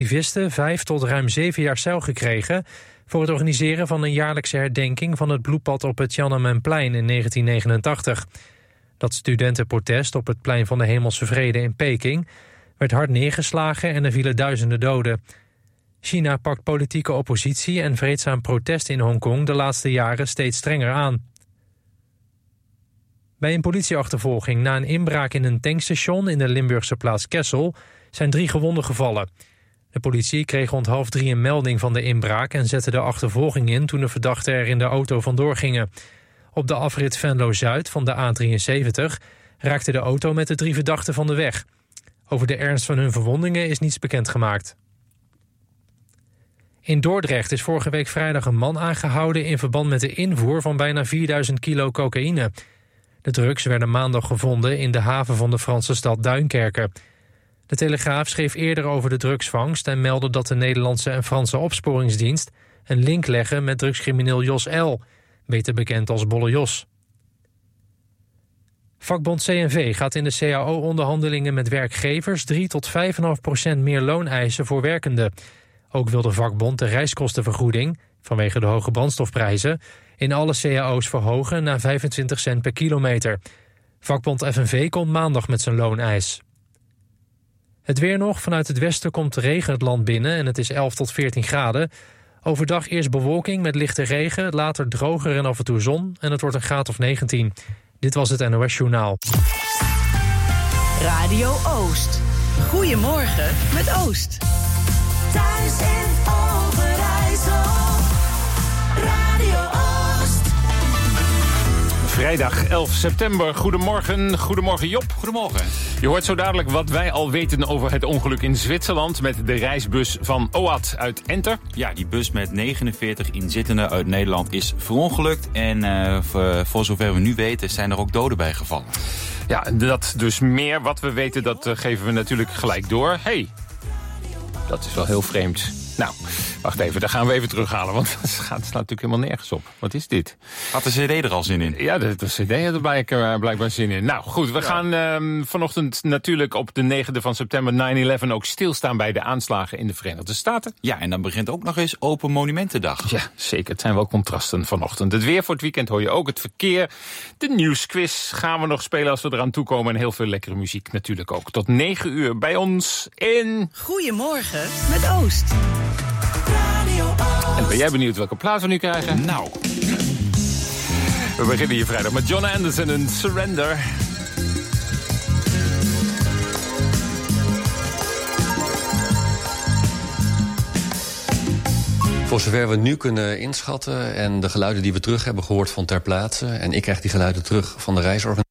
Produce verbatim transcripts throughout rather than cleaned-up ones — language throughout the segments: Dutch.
Activisten vijf tot ruim zeven jaar cel gekregen voor het organiseren van een jaarlijkse herdenking van het bloedbad op het Tiananmenplein in negentien negenentachtig. Dat studentenprotest op het plein van de Hemelse Vrede in Peking werd hard neergeslagen en er vielen duizenden doden. China pakt politieke oppositie en vreedzaam protest in Hongkong de laatste jaren steeds strenger aan. Bij een politieachtervolging na een inbraak in een tankstation in de Limburgse plaats Kessel zijn drie gewonden gevallen. De politie kreeg rond half drie een melding van de inbraak en zette de achtervolging in toen de verdachten er in de auto vandoor gingen. Op de afrit Venlo-Zuid van de A drieënzeventig raakte de auto met de drie verdachten van de weg. Over de ernst van hun verwondingen is niets bekendgemaakt. In Dordrecht is vorige week vrijdag een man aangehouden in verband met de invoer van bijna vierduizend kilo cocaïne. De drugs werden maandag gevonden in de haven van de Franse stad Duinkerke. De Telegraaf schreef eerder over de drugsvangst en meldde dat de Nederlandse en Franse opsporingsdienst een link leggen met drugscrimineel Jos L., beter bekend als Bolle Jos. Vakbond C N V gaat in de C A O-onderhandelingen met werkgevers drie tot vijf komma vijf procent meer loon eisen voor werkenden. Ook wil de vakbond de reiskostenvergoeding, vanwege de hoge brandstofprijzen, in alle C A O's verhogen naar vijfentwintig cent per kilometer. Vakbond F N V komt maandag met zijn looneis. Het weer nog. Vanuit het westen komt regen het land binnen en het is elf tot veertien graden. Overdag eerst bewolking met lichte regen, later droger en af en toe zon en het wordt een graad of negentien. Dit was het N O S Journaal. Radio Oost. Goedemorgen met Oost. Thuis in Overijssel. Radio Oost. Vrijdag elf september. Goedemorgen. Goedemorgen Job. Goedemorgen. Je hoort zo dadelijk wat wij al weten over het ongeluk in Zwitserland met de reisbus van O A T uit Enter. Ja, die bus met negenenveertig inzittenden uit Nederland is verongelukt. En uh, voor, voor zover we nu weten zijn er ook doden bij gevallen. Ja, dat dus meer. Wat we weten, dat uh, geven we natuurlijk gelijk door. Hey, dat is wel heel vreemd. Nou, wacht even, daar gaan we even terughalen, want het slaat natuurlijk helemaal nergens op. Wat is dit? Had de cd er al zin in? Ja, de, de cd had er blijkbaar, blijkbaar zin in. Nou goed, we ja. gaan um, vanochtend natuurlijk op de negende van september negen elf ook stilstaan bij de aanslagen in de Verenigde Staten. Ja, en dan begint ook nog eens Open Monumentendag. Ja, zeker. Het zijn wel contrasten vanochtend. Het weer voor het weekend hoor je ook, het verkeer. De nieuwsquiz gaan we nog spelen als we eraan toekomen. En heel veel lekkere muziek natuurlijk ook. Tot negen uur bij ons in... Goedemorgen met Oost. En ben jij benieuwd welke plaat we nu krijgen? Nou. We beginnen hier vrijdag met John Anderson en Surrender. Voor zover we nu kunnen inschatten en de geluiden die we terug hebben gehoord van ter plaatse... en ik krijg die geluiden terug van de reisorganisatie...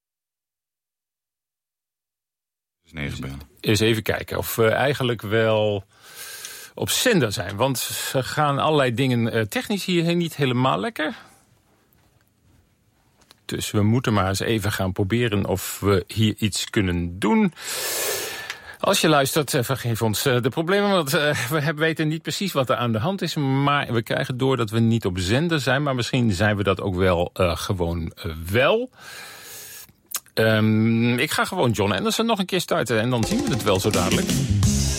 Eens even kijken of we eigenlijk wel... op zender zijn, want ze gaan allerlei dingen uh, technisch hier niet helemaal lekker. Dus we moeten maar eens even gaan proberen of we hier iets kunnen doen. Als je luistert, uh, vergeef ons uh, de problemen, want uh, we weten niet precies wat er aan de hand is. Maar we krijgen door dat we niet op zender zijn, maar misschien zijn we dat ook wel uh, gewoon uh, wel. Um, ik ga gewoon John Anderson nog een keer starten en dan zien we het wel zo dadelijk.